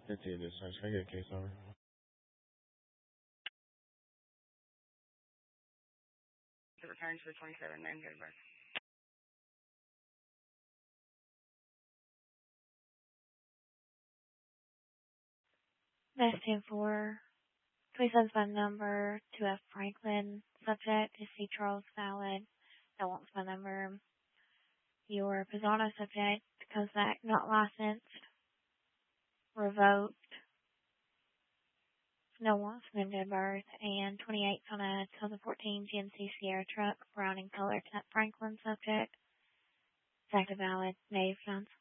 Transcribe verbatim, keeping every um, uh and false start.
fifty at this time. Can I get a case number? The return to the twenty-seven, name, date of birth. That's two four. Please send phone number to F. Franklin. Subject is C. Charles Valid. That wants my number. Your Pisano subject, Cossack not licensed, revoked, no wants, no date of birth, and twenty-eight on a two thousand fourteen G M C Sierra truck, brown in color, Franklin subject. It's active valid, native funds.